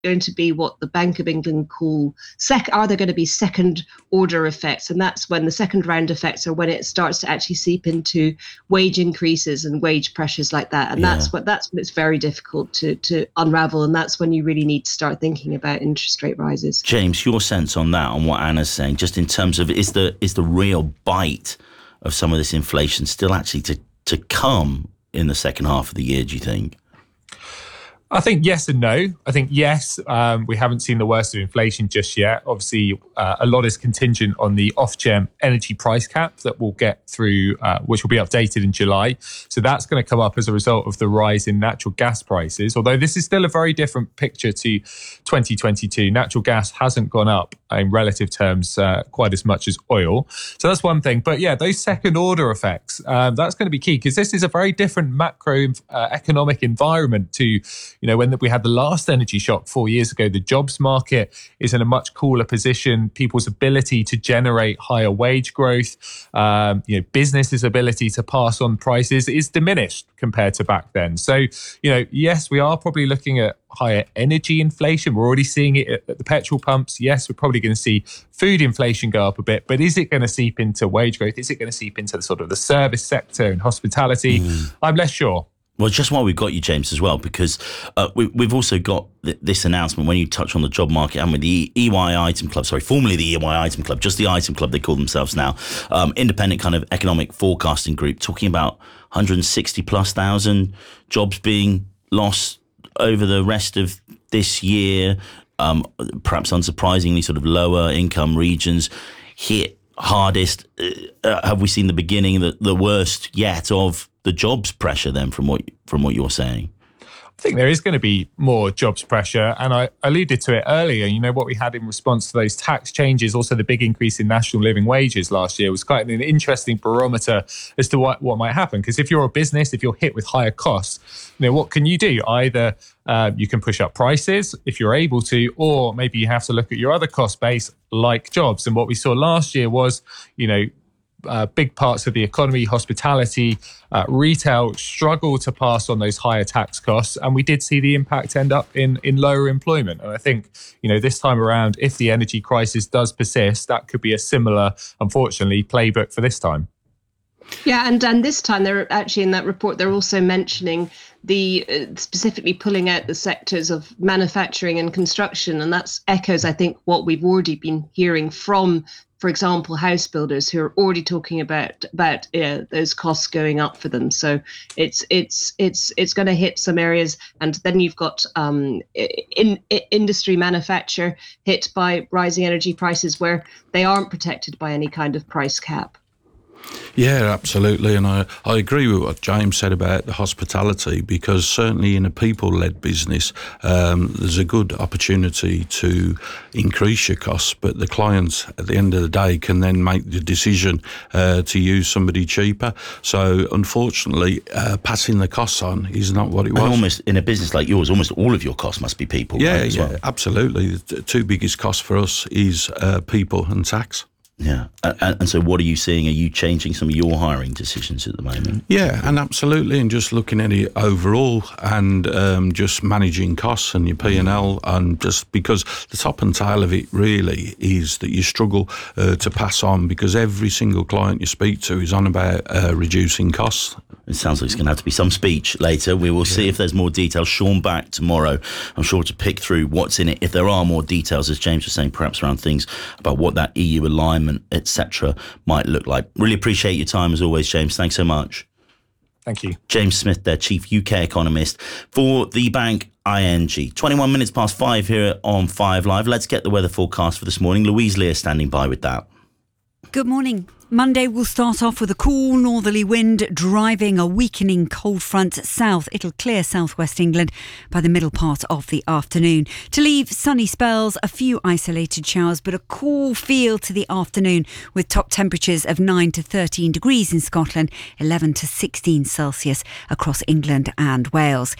going to be what the Bank of England call are there going to be second order effects? And that's when the second round effects are when it starts to actually seep into wage increases and wage pressures like that. And that's when it's very difficult to unravel. And that's when you really need to start thinking about interest rate rises. James, your sense on that, on what Anna's saying, just in terms of is the real bite of some of this inflation still actually to come in the second half of the year, do you think? I think yes and no. I think yes, we haven't seen the worst of inflation just yet. Obviously, a lot is contingent on the Ofgem energy price cap that we'll get through, which will be updated in July. So that's going to come up as a result of the rise in natural gas prices. Although this is still a very different picture to 2022. Natural gas hasn't gone up in relative terms quite as much as oil. So that's one thing. But yeah, those second order effects, that's going to be key because this is a very different macro economic environment to, when we had the last energy shock 4 years ago. The jobs market is in a much cooler position. People's ability to generate higher wage growth, businesses' ability to pass on prices is diminished compared to back then. So, yes, we are probably looking at higher energy inflation. We're already seeing it at the petrol pumps. Yes, we're probably going to see food inflation go up a bit, but is it going to seep into wage growth? Is it going to seep into the sort of the service sector and hospitality? I'm less sure. Well, just while we've got you, James, as well, because we've also got this announcement when you touch on the job market, and with the EY Item Club, formerly the EY Item Club, just the Item Club they call themselves now, independent kind of economic forecasting group, talking about 160,000+ jobs being lost over the rest of this year, perhaps unsurprisingly, sort of lower income regions hit hardest. Have we seen the beginning, the worst yet of the jobs pressure then from what you're saying? I think there is going to be more jobs pressure, and I alluded to it earlier. What we had in response to those tax changes, also the big increase in national living wages last year, was quite an interesting barometer as to what might happen. Because if you're a business, if you're hit with higher costs, what can you do? Either you can push up prices if you're able to, or maybe you have to look at your other cost base like jobs. And what we saw last year was, big parts of the economy, hospitality, retail, struggle to pass on those higher tax costs. And we did see the impact end up in lower employment. And I think, this time around, if the energy crisis does persist, that could be a similar, unfortunately, playbook for this time. Yeah, and this time they're actually in that report, they're also mentioning the specifically pulling out the sectors of manufacturing and construction. And that's echoes, I think, what we've already been hearing from, for example, house builders who are already talking about those costs going up for them. So it's going to hit some areas, and then you've got industry manufacture hit by rising energy prices where they aren't protected by any kind of price cap. Yeah, absolutely. And I agree with what James said about the hospitality, because certainly in a people-led business, there's a good opportunity to increase your costs, but the clients at the end of the day can then make the decision to use somebody cheaper. So unfortunately, passing the costs on is not what it was. And almost in a business like yours, almost all of your costs must be people. Yeah, right, as well. Absolutely. The two biggest costs for us is people and tax. Yeah. And so what are you seeing? Are you changing some of your hiring decisions at the moment? Yeah, and absolutely. And just looking at it overall and just managing costs and your P&L, and just because the top and tail of it really is that you struggle to pass on, because every single client you speak to is on about reducing costs. It sounds like it's going to have to be some speech later. We will see if there's more details. Sean back tomorrow, I'm sure, to pick through what's in it. If there are more details, as James was saying, perhaps around things about what that EU alignment, etc., might look like. Really appreciate your time as always, James. Thanks so much. Thank you. James Smith there, Chief UK Economist for the bank ING. 21 minutes past 5 here on 5 Live. Let's get the weather forecast for this morning. Louise Lear standing by with that. Good morning. Monday will start off with a cool northerly wind driving a weakening cold front south. It'll clear southwest England by the middle part of the afternoon. To leave sunny spells, a few isolated showers, but a cool feel to the afternoon with top temperatures of 9 to 13 degrees in Scotland, 11 to 16 Celsius across England and Wales.